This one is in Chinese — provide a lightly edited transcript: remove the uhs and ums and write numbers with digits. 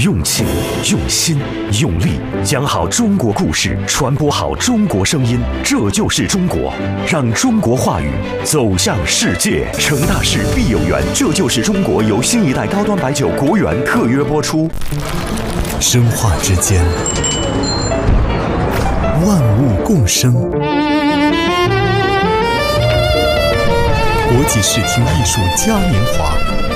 用情、用心、用力，讲好中国故事，传播好中国声音，这就是中国。让中国话语走向世界。成大事必有缘，这就是中国由新一代高端白酒国源特约播出。 生化之间，万物共生。国际视听艺术嘉年华